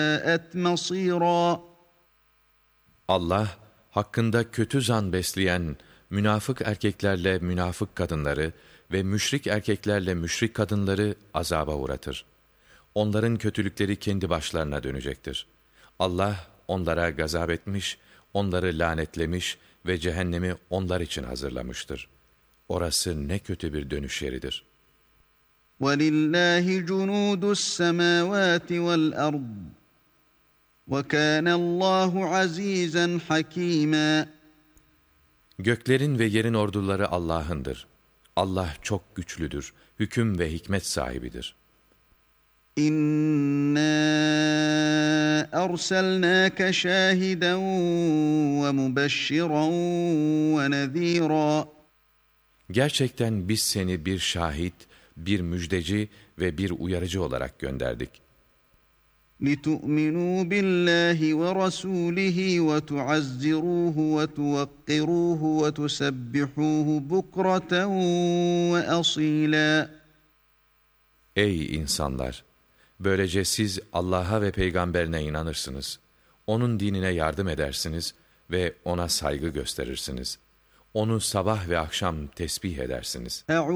مَصِيرًا. Allah, hakkında kötü zan besleyen münafık erkeklerle münafık kadınları ve müşrik erkeklerle müşrik kadınları azaba uğratır. Onların kötülükleri kendi başlarına dönecektir. Allah onlara gazap etmiş, onları lanetlemiş ve cehennemi onlar için hazırlamıştır. Orası ne kötü bir dönüş yeridir. وَلِلَّهِ جُنُودُ السَّمَاوَاتِ وَالْأَرْضِ وَكَانَ اللّٰهُ عَز۪يزًا حَك۪يمًا. Göklerin ve yerin orduları Allah'ındır. Allah çok güçlüdür, hüküm ve hikmet sahibidir. İnna erselnâke şâhiden ve mübeşşiran ve nezîrâ. Gerçekten biz seni bir şahit, bir müjdeci ve bir uyarıcı olarak gönderdik. لِتُؤْمِنُوا بِاللّٰهِ وَرَسُولِهِ وَتُعَزِّرُوهُ وَتُوَقِّرُوهُ وَتُسَبِّحُوهُ بُكْرَةً وَأَصِيلًا. Ey insanlar! Böylece siz Allah'a ve peygamberine inanırsınız. Onun dinine yardım edersiniz ve ona saygı gösterirsiniz. Onu sabah ve akşam tesbih edersiniz.